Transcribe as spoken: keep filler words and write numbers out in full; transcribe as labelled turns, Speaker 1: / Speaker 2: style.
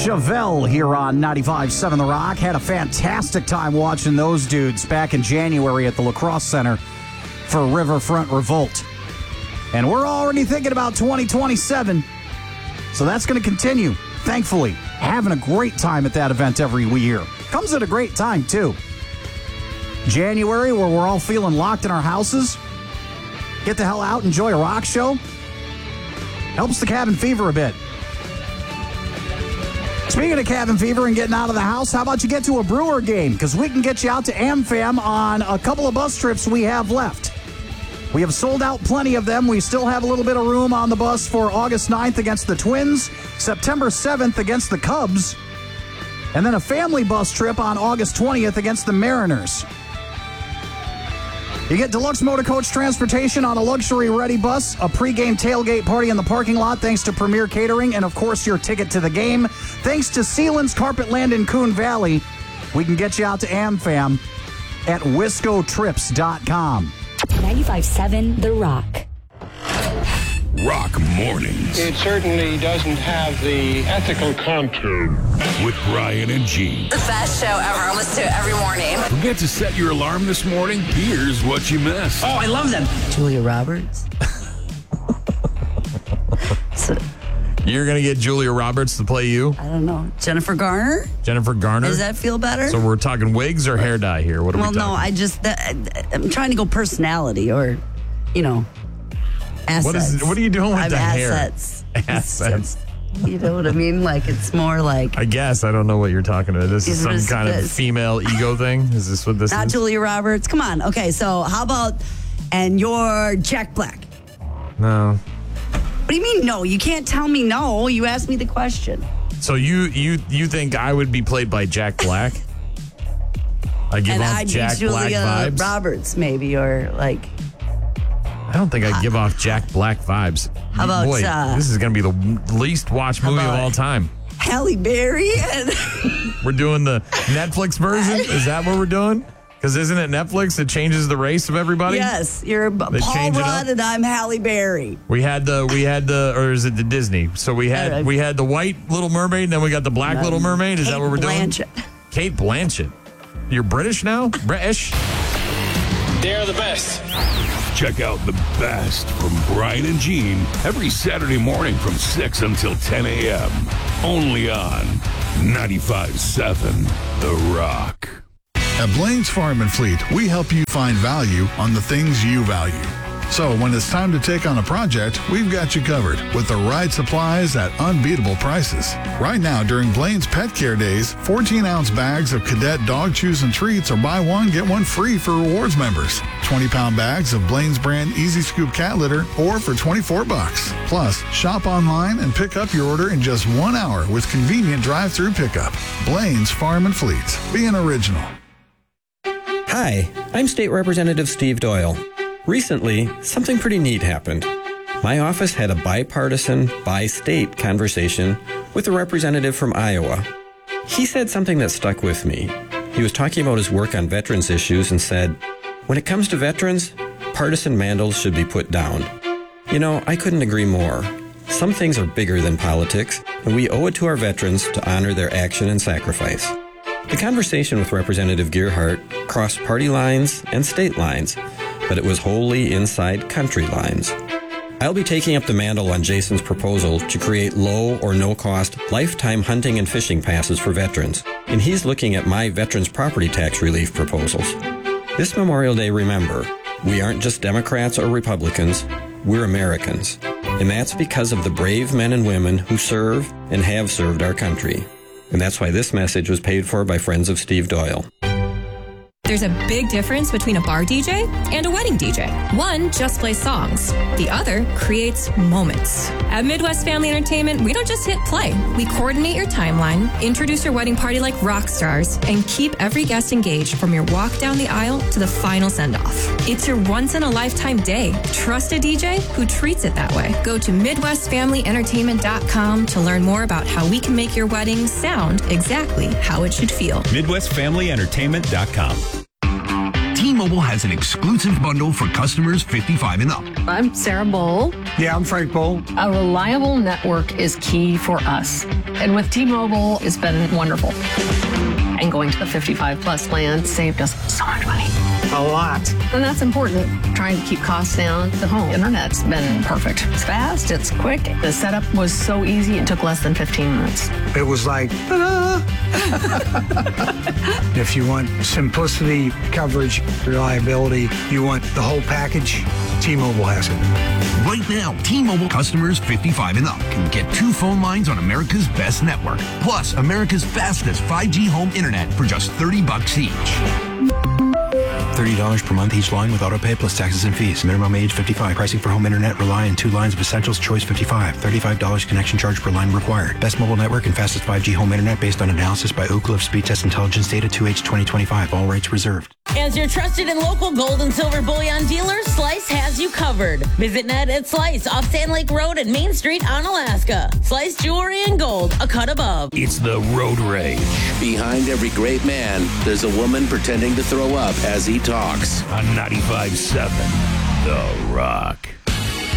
Speaker 1: Chevelle here on ninety-five point seven The Rock. Had a fantastic time watching those dudes back in January at the Lacrosse Center for Riverfront Revolt. And we're already thinking about twenty twenty-seven, so that's going to continue. Thankfully, having a great time at that event every year. Comes at a great time, too. January, where we're all feeling locked in our houses. Get the hell out, enjoy a rock show. Helps the cabin fever a bit. Speaking of cabin fever and getting out of the house, how about you get to a Brewer game? Because we can get you out to AmFam on a couple of bus trips we have left. We have sold out plenty of them. We still have a little bit of room on the bus for August ninth against the Twins, September seventh against the Cubs, and then a family bus trip on August twentieth against the Mariners. You get deluxe motor coach transportation on a luxury-ready bus, a pregame tailgate party in the parking lot thanks to Premier Catering, and, of course, your ticket to the game. Thanks to Sealands Carpet Land in Coon Valley, we can get you out to AmFam at wisco trips dot com.
Speaker 2: ninety-five point seven The Rock.
Speaker 3: Rock Mornings.
Speaker 4: It certainly doesn't have the ethical content.
Speaker 3: With Brian and Gene.
Speaker 5: The best show ever. I listen to it every morning.
Speaker 3: Forget to set your alarm this morning? Here's what you missed.
Speaker 6: Oh, I love them.
Speaker 7: Julia Roberts. so,
Speaker 8: You're going to get Julia Roberts to play you?
Speaker 7: I don't know. Jennifer Garner?
Speaker 8: Jennifer Garner?
Speaker 7: Does that feel better?
Speaker 8: So we're talking wigs or hair dye here? What are
Speaker 7: well,
Speaker 8: we talking?
Speaker 7: no, I just, that, I'm trying to go personality or, you know, assets.
Speaker 8: What is? What are you doing with
Speaker 7: I'm
Speaker 8: the
Speaker 7: assets.
Speaker 8: hair? Assets.
Speaker 7: You know what I mean? Like, it's more like...
Speaker 8: I guess. I don't know what you're talking about. This is,
Speaker 7: Is
Speaker 8: some
Speaker 7: this-
Speaker 8: kind of
Speaker 7: this-
Speaker 8: female ego thing? Is this what this
Speaker 7: Not
Speaker 8: is?
Speaker 7: Julia Roberts. Come on. Okay, so how about... And you're Jack Black.
Speaker 8: No.
Speaker 7: What do you mean no? You can't tell me no. You asked me the question.
Speaker 8: So you you you think I would be played by Jack Black? I give
Speaker 7: and
Speaker 8: off
Speaker 7: I'd
Speaker 8: Jack
Speaker 7: be
Speaker 8: Black
Speaker 7: Julia
Speaker 8: vibes?
Speaker 7: Roberts, maybe, or like...
Speaker 8: I don't think I give off Jack Black vibes.
Speaker 7: How about,
Speaker 8: Boy,
Speaker 7: uh,
Speaker 8: this is going to be the least watched movie of
Speaker 7: about-
Speaker 8: all time.
Speaker 7: Halle Berry and...
Speaker 8: We're doing the Netflix version? Is that what we're doing? Because isn't it Netflix that changes the race of everybody?
Speaker 7: Yes, you're
Speaker 8: They
Speaker 7: Paul
Speaker 8: change it up?
Speaker 7: Rudd and I'm Halle Berry.
Speaker 8: We had the we had the or is it the Disney? So we
Speaker 7: Uh,
Speaker 8: had we had the white Little Mermaid, and then we got the black Little Mermaid. Is
Speaker 7: Kate
Speaker 8: that what we're
Speaker 7: Blanchett.
Speaker 8: doing? Kate Blanchett. You're British now? British?
Speaker 4: They're the best.
Speaker 3: Check out the best from Brian and Gene every Saturday morning from six until ten a.m. Only on ninety-five point seven The Rock.
Speaker 9: At Blaine's Farm and Fleet, we help you find value on the things you value. So when it's time to take on a project, we've got you covered with the right supplies at unbeatable prices. Right now, during Blaine's Pet Care Days, fourteen-ounce bags of Cadet dog chews and treats are buy one, get one free for rewards members. twenty-pound bags of Blaine's brand Easy Scoop cat litter, or for twenty-four bucks. Plus, shop online and pick up your order in just one hour with convenient drive-through pickup. Blaine's Farm and Fleet. Be an original.
Speaker 10: Hi, I'm State Representative Steve Doyle. Recently, something pretty neat happened. My office had a bipartisan, bi-state conversation with a representative from Iowa. He said something that stuck with me. He was talking about his work on veterans issues and said, when it comes to veterans, partisan mandals should be put down. You know, I couldn't agree more. Some things are bigger than politics, and we owe it to our veterans to honor their action and sacrifice. The conversation with Representative Gearhart crossed party lines and state lines, but it was wholly inside country lines. I'll be taking up the mantle on Jason's proposal to create low or no-cost lifetime hunting and fishing passes for veterans, and he's looking at my veterans property tax relief proposals. This Memorial Day, remember, we aren't just Democrats or Republicans, we're Americans, and that's because of the brave men and women who serve and have served our country. And that's why this message was paid for by friends of Steve Doyle.
Speaker 11: There's a big difference between a bar D J and a wedding D J. One just plays songs. The other creates moments. At Midwest Family Entertainment, we don't just hit play. We coordinate your timeline, introduce your wedding party like rock stars, and keep every guest engaged from your walk down the aisle to the final send-off. It's your once-in-a-lifetime day. Trust a D J who treats it that way. Go to midwest family entertainment dot com to learn more about how we can make your wedding sound exactly how it should feel.
Speaker 12: midwest family entertainment dot com.
Speaker 6: T-Mobile has an exclusive bundle for customers fifty-five and up.
Speaker 12: I'm Sarah Bowl.
Speaker 4: Yeah, I'm Frank Bowl.
Speaker 12: A reliable network is key for us. And with T-Mobile, it's been wonderful. And going to the fifty-five plus plan saved us so much money.
Speaker 4: A lot.
Speaker 12: And that's important. Trying to keep costs down. The home internet's been perfect. It's fast, it's quick. The setup was so easy, it took less than fifteen minutes.
Speaker 4: It was like, ta-da! If you want simplicity, coverage, reliability, you want the whole package, T-Mobile has it.
Speaker 6: Right now, T-Mobile customers fifty-five and up can get two phone lines on America's best network, plus America's fastest five G home internet for just thirty bucks each.
Speaker 13: thirty dollars per month each line with autopay plus taxes and fees. Minimum age fifty-five. Pricing for home internet rely on two lines of Essentials Choice fifty-five. thirty-five dollars connection charge per line required. Best mobile network and fastest five G home internet based on analysis by Oak Cliff Speed Test Intelligence Data two H twenty twenty-five. All rates reserved.
Speaker 14: As your trusted and local gold and silver bullion dealer, Slice has you covered. Visit Ned at Slice off Sand Lake Road and Main Street on Alaska. Slice jewelry and gold, a cut above.
Speaker 3: It's the Road Rage.
Speaker 15: Behind every great man, there's a woman pretending to throw up as he talks.
Speaker 3: On ninety-five point seven, The Rock.